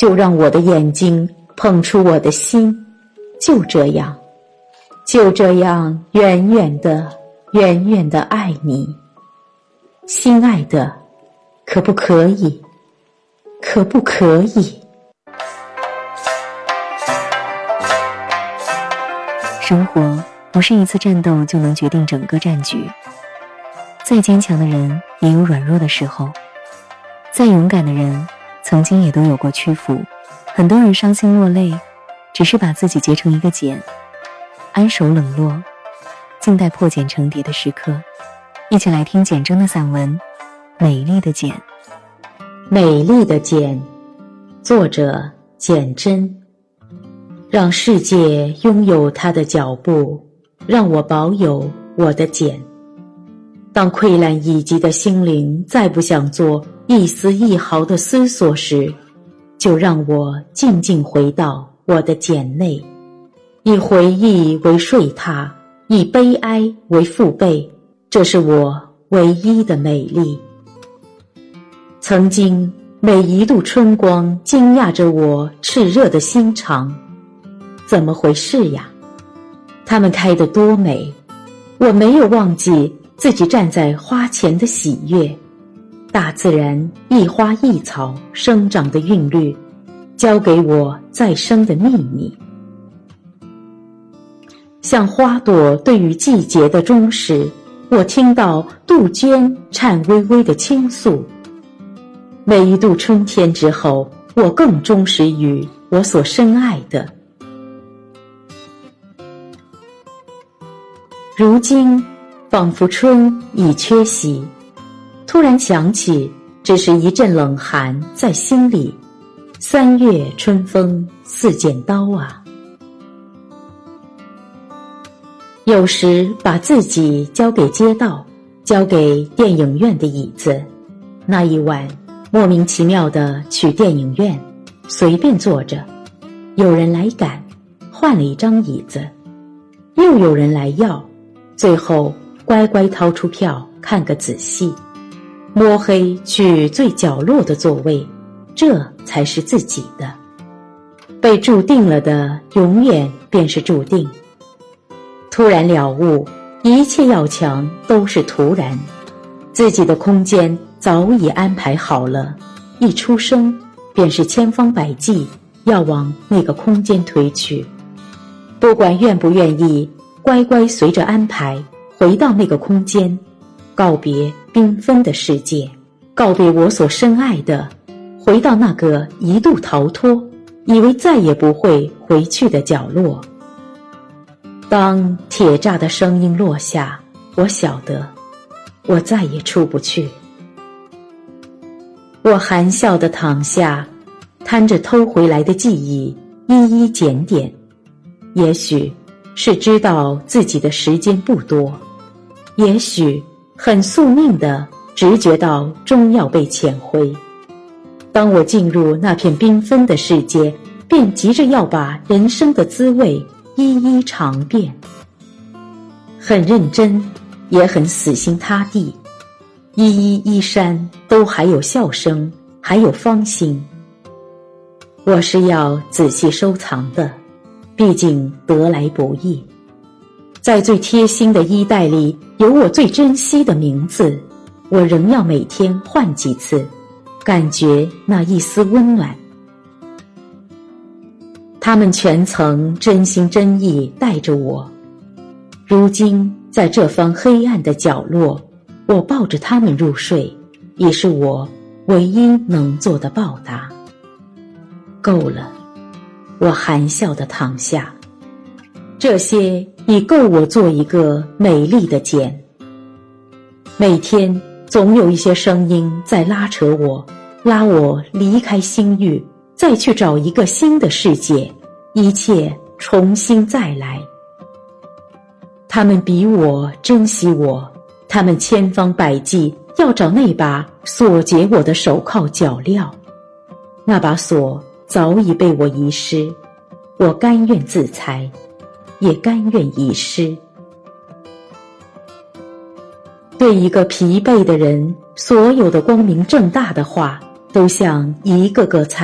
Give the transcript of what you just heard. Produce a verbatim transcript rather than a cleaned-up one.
就让我的眼睛捧出我的心，就这样，就这样远远的远远的爱你。心爱的，可不可以？可不可以？ 生活不是一次战斗就能决定整个战局，再坚强的人也有软弱的时候，再勇敢的人曾经也都有过屈服。很多人伤心落泪，只是把自己结成一个茧，安守冷落，静待破茧成蝶的时刻。一起来听简峥的散文《美丽的茧》。 美丽的茧，作者简峥。让世界拥有它的脚步，让我保有我的茧。当溃烂已极的心灵再不想做一丝一毫的思索时，就让我静静回到我的茧内，以回忆为睡榻，以悲哀为父辈，这是我唯一的美丽。曾经每一度春光惊讶着我炽热的心肠，怎么回事呀？它们开得多美，我没有忘记自己站在花前的喜悦。大自然一花一草生长的韵律，教给我再生的秘密。像花朵对于季节的忠实，我听到杜鹃颤巍巍的倾诉。每一度春天之后，我更忠实于我所深爱的。如今仿佛春已缺席，突然想起只是一阵冷寒在心里，三月春风似剪刀啊。有时把自己交给街道，交给电影院的椅子，那一晚莫名其妙地去电影院，随便坐着，有人来赶，换了一张椅子，又有人来要，最后乖乖掏出票看个仔细，摸黑去最角落的座位，这才是自己的。被注定了的永远便是注定。突然了悟，一切要强都是突然，自己的空间早已安排好了，一出生便是千方百计要往那个空间推去。不管愿不愿意，乖乖随着安排回到那个空间，告别缤纷的世界，告别我所深爱的，回到那个一度逃脱，以为再也不会回去的角落。当铁栅的声音落下，我晓得我再也出不去。我含笑地躺下，摊着偷回来的记忆，一一检点。也许是知道自己的时间不多，也许很宿命地直觉到终要被遣回。当我进入那片缤纷的世界，便急着要把人生的滋味一一尝遍，很认真，也很死心塌地。一一衣衫都还有笑声，还有芳心。我是要仔细收藏的，毕竟得来不易。在最贴心的衣袋里，有我最珍惜的名字，我仍要每天换几次，感觉那一丝温暖。他们全曾真心真意带着我，如今在这方黑暗的角落，我抱着他们入睡，已是我唯一能做的报答。够了，我含笑地躺下，这些已够我做一个美丽的茧。每天总有一些声音在拉扯我，拉我离开心域，再去找一个新的世界，一切重新再来。他们比我珍惜我，他们千方百计要找那把锁结我的手铐脚镣，那把锁早已被我遗失，我甘愿自裁，也甘愿遗失。对一个疲惫的人，所有的光明正大的话，都像一个个彩